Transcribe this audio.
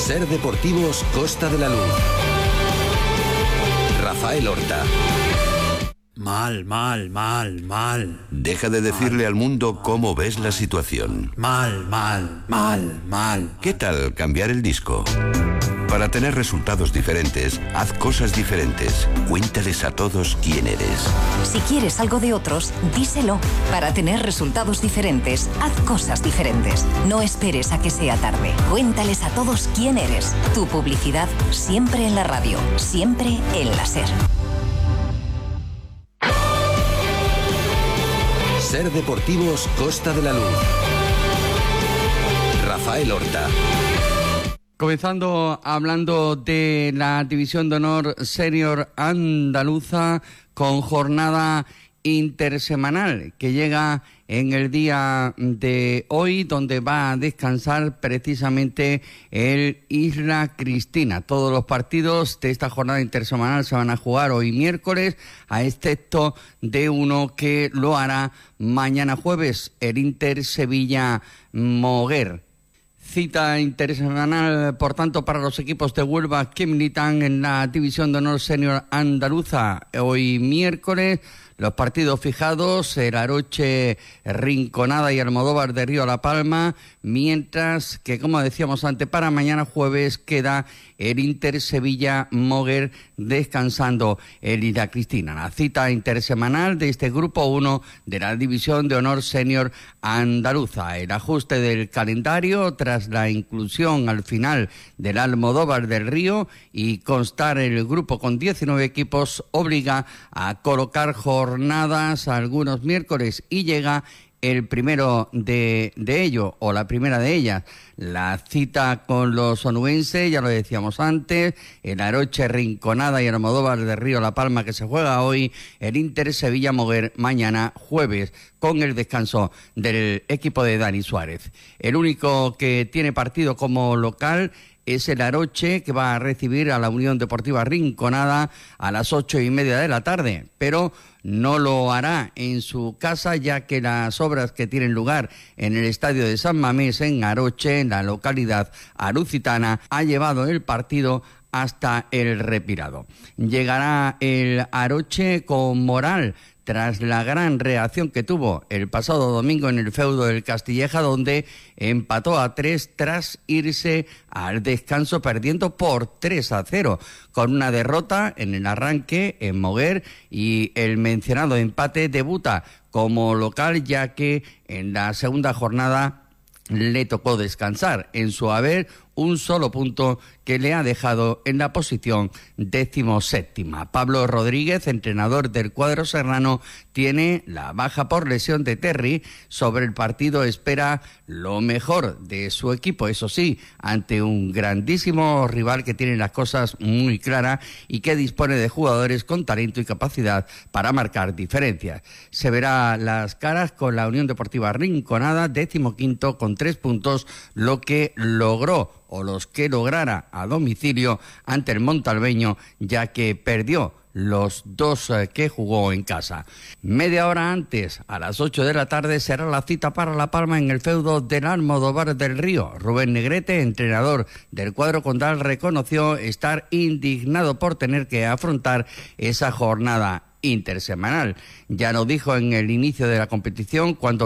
Ser Deportivos Costa de la Luz. Rafael Horta. Mal. Deja de decirle al mundo cómo ves la situación. Mal. ¿Qué tal cambiar el disco? Para tener resultados diferentes, haz cosas diferentes. Cuéntales a todos quién eres. Si quieres algo de otros, díselo. Para tener resultados diferentes, haz cosas diferentes. No esperes a que sea tarde. Cuéntales a todos quién eres. Tu publicidad siempre en la radio, siempre en la SER. Ser Deportivos Costa de la Luz. Rafael Horta. Comenzando hablando de la División de Honor Senior Andaluza con jornada intersemanal que llega en el día de hoy, donde va a descansar precisamente el Isla Cristina. Todos los partidos de esta jornada intersemanal se van a jugar hoy miércoles, a excepto de uno que lo hará mañana jueves, el Inter Sevilla Moguer. Cita intersemanal, por tanto, para los equipos de Huelva que militan en la División de Honor Senior Andaluza. Hoy miércoles, los partidos fijados, el Aroche, Rinconada y Almodóvar de Río La Palma, mientras que, como decíamos antes, para mañana jueves queda el Inter Sevilla Moguer descansando el Isla Cristina. La cita intersemanal de este grupo 1 de la División de Honor Senior Andaluza. El ajuste del calendario tras la inclusión al final del Almodóvar del Río y constar el grupo con 19 equipos obliga a colocar jornadas algunos miércoles y llega el primero de ello, o la primera de ellas, la cita con los onubenses, ya lo decíamos antes, el Aroche, Rinconada y Almodóvar de Río La Palma que se juega hoy, el Inter Sevilla Moguer mañana jueves, con el descanso del equipo de Dani Suárez. El único que tiene partido como local es el Aroche, que va a recibir a la Unión Deportiva Rinconada a las 8:30 de la tarde, pero no lo hará en su casa, ya que las obras que tienen lugar en el estadio de San Mamés, en Aroche, en la localidad alucitana, ha llevado el partido hasta el retirado. Llegará el Aroche con moral tras la gran reacción que tuvo el pasado domingo en el feudo del Castilleja, donde empató a 3 tras irse al descanso perdiendo por 3-0, con una derrota en el arranque en Moguer, y el mencionado empate debuta como local, ya que en la segunda jornada le tocó descansar. En su haber, un solo punto que le ha dejado en la posición 17ª. Pablo Rodríguez, entrenador del cuadro serrano, tiene la baja por lesión de Terry. Sobre el partido espera lo mejor de su equipo, eso sí, ante un grandísimo rival que tiene las cosas muy claras y que dispone de jugadores con talento y capacidad para marcar diferencias. Se verá las caras con la Unión Deportiva Rinconada, 15º con 3 puntos, lo que logró o los que lograra a domicilio ante el Montalbeño, ya que perdió los 2 que jugó en casa. Media hora antes, a las 8 de la tarde, será la cita para La Palma en el feudo del Almodóvar del Río. Rubén Negrete, entrenador del cuadro condal, reconoció estar indignado por tener que afrontar esa jornada intersemanal. Ya lo dijo en el inicio de la competición, cuando